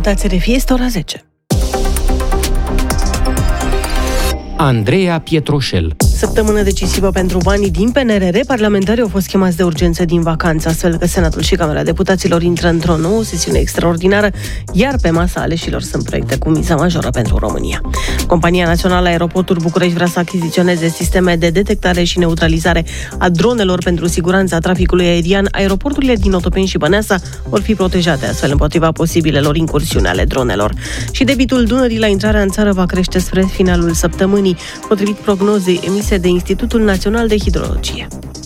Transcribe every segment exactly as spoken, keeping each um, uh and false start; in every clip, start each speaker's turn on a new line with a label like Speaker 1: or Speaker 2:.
Speaker 1: Ascultați R F I, este ora zece.
Speaker 2: Andreea Pietroșel.
Speaker 1: Săptămână decisivă pentru banii din P N R R. Parlamentarii au fost chemați de urgență din vacanță, astfel că Senatul și Camera Deputaților intră într-o nouă sesiune extraordinară, iar pe masa aleșilor sunt proiecte cu miză majoră pentru România. Compania Națională Aeroporturi București vrea să achiziționeze sisteme de detectare și neutralizare a dronelor pentru siguranța traficului aerian. Aeroporturile din Otopeni și Băneasa vor fi protejate astfel împotriva posibilelor incursiuni ale dronelor. Și debitul Dunării la intrarea în țară va crește spre finalul săptămânii, potrivit prognozei emise de Institutul Național de Hidrologie.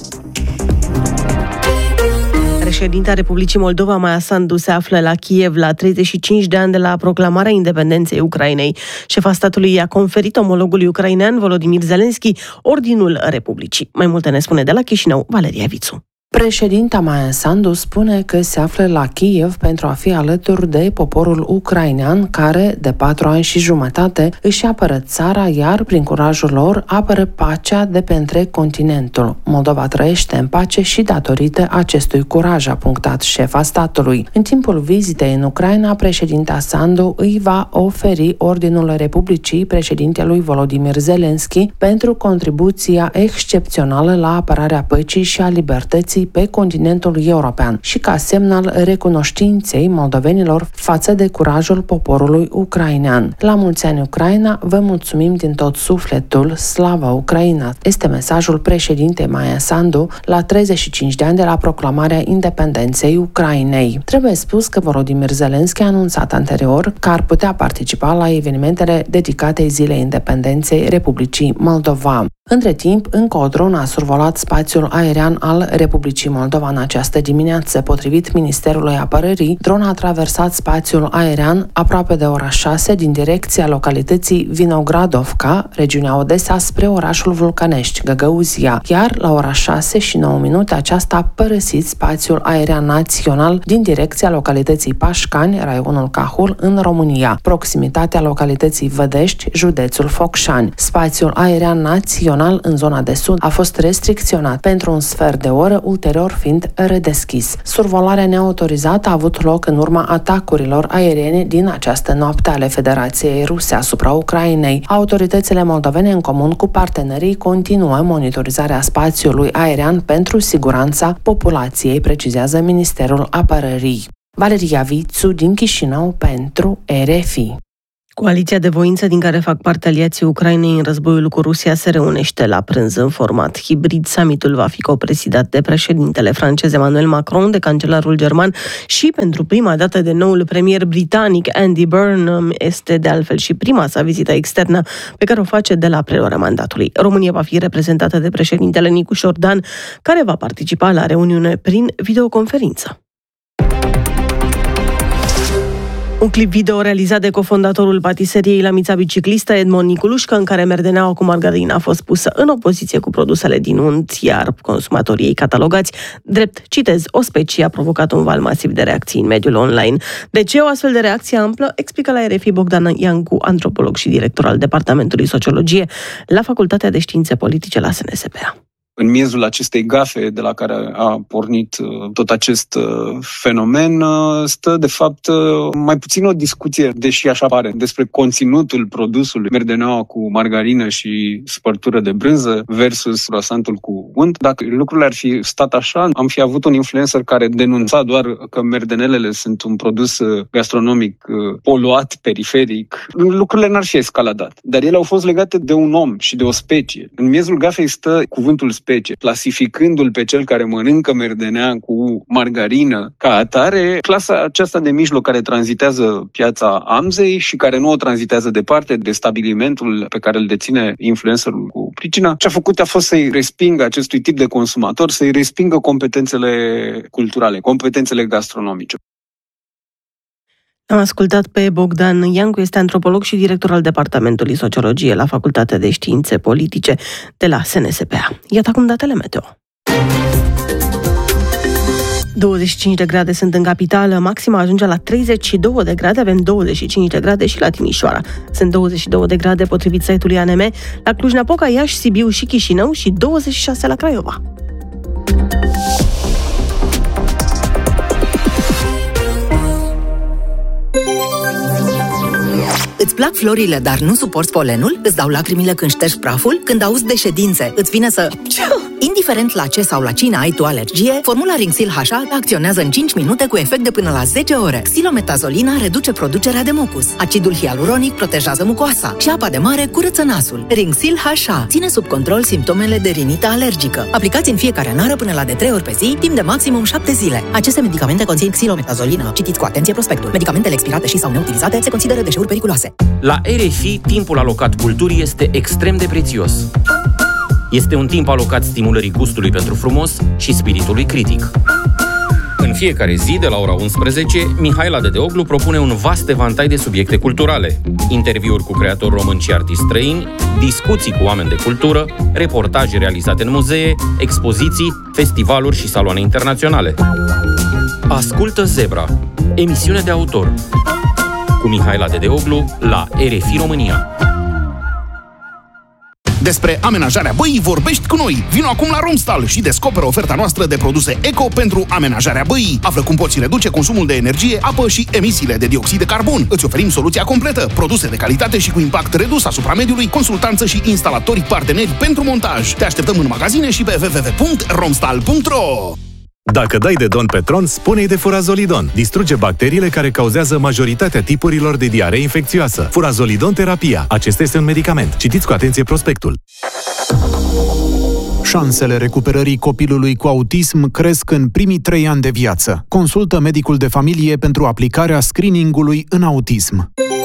Speaker 1: Președinta Republicii Moldova, Maia Sandu, se află la Kiev la treizeci și cinci de ani de la proclamarea independenței Ucrainei. Șefa statului i-a conferit omologului ucrainean Volodymyr Zelensky Ordinul Republicii. Mai multe ne spune de la Chișinău Valeria Vițu.
Speaker 3: Președinta Maia Sandu spune că se află la Kiev pentru a fi alături de poporul ucrainean care, de patru ani și jumătate, își apără țara, iar prin curajul lor apără pacea de pe întreg continentul. Moldova trăiește în pace și datorită acestui curaj, a punctat șefa statului. În timpul vizitei în Ucraina, președinta Sandu îi va oferi Ordinul Republicii președintelui Volodymyr Zelensky pentru contribuția excepțională la apărarea păcii și a libertății pe continentul european și ca semn al recunoștinței moldovenilor față de curajul poporului ucrainean. La mulți ani Ucraina, vă mulțumim din tot sufletul, slavă Ucraina! Este mesajul președintei Maia Sandu la treizeci și cinci de ani de la proclamarea independenței Ucrainei. Trebuie spus că Volodymyr Zelensky a anunțat anterior că ar putea participa la evenimentele dedicate Zilei Independenței Republicii Moldova. Între timp, încă o dronă a survolat spațiul aerian al Republicii Moldova în această dimineață. Potrivit Ministerului Apărării, drona a traversat spațiul aerian aproape de ora șase din direcția localității Vinogradovka, regiunea Odessa, spre orașul Vulcanești, Găgăuzia, iar la ora șase și nouă minute aceasta a părăsit spațiul aerian național din direcția localității Pașcani, raionul Cahul, în România, proximitatea localității Vădești, județul Focșani. Spațiul aerian național în zona de sud a fost restricționat pentru un sfert de oră, ulterior fiind redeschis. Survolarea neautorizată a avut loc în urma atacurilor aeriene din această noapte ale Federației Ruse asupra Ucrainei. Autoritățile moldovene, în comun cu partenerii, continuă monitorizarea spațiului aerian pentru siguranța populației, precizează Ministerul Apărării. Valeria Vițu din Chișinău pentru R F I.
Speaker 1: Coaliția de voință din care fac parte aliații Ucrainei în războiul cu Rusia se reunește la prânz în format hibrid. Summitul va fi coprezidat de președintele francez Emmanuel Macron, de cancelarul german și pentru prima dată de noul premier britanic Andy Burnham. Este de altfel și prima sa vizită externă pe care o face de la preluarea mandatului. România va fi reprezentată de președintele Nicu Șordan, care va participa la reuniune prin videoconferință. Un clip video realizat de cofondatorul patiseriei Lamița Biciclistă, Edmond Niculușcă, în care merdeneaua cu margarină a fost pusă în opoziție cu produsele din unt, iar consumatorii ei catalogați drept, citez, o specie, a provocat un val masiv de reacții în mediul online. De ce o astfel de reacție amplă? Explică la R F I Bogdan Iancu, antropolog și director al Departamentului Sociologie la Facultatea de Științe Politice la S N S P A.
Speaker 4: În miezul acestei gafe de la care a pornit tot acest fenomen stă, de fapt, mai puțin o discuție, deși așa pare, despre conținutul produsului, merdeneaua cu margarină și spărtură de brânză versus croissantul cu unt. Dacă lucrurile ar fi stat așa, am fi avut un influencer care denunța doar că merdenelele sunt un produs gastronomic poluat, periferic. Lucrurile n-ar fi escaladat, dar ele au fost legate de un om și de o specie. În miezul gafei stă cuvântul specie, clasificându-l pe cel care mănâncă merdenea cu margarină ca atare, clasa aceasta de mijloc care tranzitează piața Amzei și care nu o tranzitează departe de stabilimentul pe care îl deține influencerul cu pricina, ce a făcut a fost să-i respingă acestui tip de consumator, să-i respingă competențele culturale, competențele gastronomice.
Speaker 1: Am ascultat pe Bogdan Iancu, este antropolog și director al Departamentului Sociologie la Facultatea de Științe Politice de la S N S P A. Iată acum datele meteo. douăzeci și cinci de grade sunt în capitală, maxima ajunge la treizeci și două de grade, avem douăzeci și cinci de grade și la Timișoara. Sunt douăzeci și două de grade potrivit site-ului A N M, la Cluj-Napoca, Iași, Sibiu și Chișinău și douăzeci și șase la Craiova.
Speaker 5: Îți plac florile, dar nu suporți polenul? Îți dau lacrimile când ștergi praful? Când auzi de ședințe, îți vine să... Indiferent la ce sau la cine ai tu alergie, formula Rinxil H A acționează în cinci minute cu efect de până la zece ore. Xilometasolina reduce producerea de mucus. Acidul hialuronic protejează mucoasa și apa de mare curăță nasul. Rinxil H A ține sub control simptomele de rinită alergică. Aplicați în fiecare nară până la de trei ori pe zi, timp de maximum șapte zile. Aceste medicamente conțin xilometazolină. Citiți cu atenție prospectul. Medicamentele expirate și sau neutilizate se consideră deșeuri periculoase.
Speaker 2: La R F I, timpul alocat culturii este extrem de prețios. Este un timp alocat stimulării gustului pentru frumos și spiritului critic. În fiecare zi, de la ora unsprezece, Mihaela Dedeoglu propune un vast evantai de subiecte culturale. Interviuri cu creatori români și artiști străini, discuții cu oameni de cultură, reportaje realizate în muzee, expoziții, festivaluri și saloane internaționale. Ascultă Zebra, emisiune de autor, cu Mihaela Dedeoglu la R F I România.
Speaker 6: Despre amenajarea băii vorbești cu noi. Vino acum la Romstal și descoperă oferta noastră de produse eco pentru amenajarea băii. Află cum poți reduce consumul de energie, apă și emisiile de dioxid de carbon. Îți oferim soluția completă, produse de calitate și cu impact redus asupra mediului, consultanță și instalatori parteneri pentru montaj. Te așteptăm în magazine și pe w w w punct romstal punct r o.
Speaker 7: Dacă dai de don pe tron, spune-i de Furazolidon. Distruge bacteriile care cauzează majoritatea tipurilor de diaree infecțioasă. Furazolidon terapia. Acesta este un medicament. Citiți cu atenție prospectul.
Speaker 8: Șansele recuperării copilului cu autism cresc în primii trei ani de viață. Consultă medicul de familie pentru aplicarea screeningului în autism.